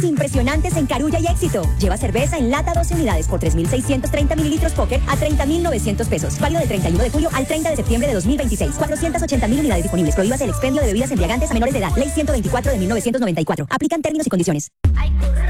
impresionantes en Carulla y Éxito. Lleva cerveza en lata 12 unidades por 3.630 mililitros Póker a 30.900 pesos. Válido del 31 de julio al 30 de septiembre de 2026. 480.000 unidades disponibles. Prohíbas el expendio de bebidas embriagantes a menores de edad. Ley 124 de 1994. Aplican términos y condiciones.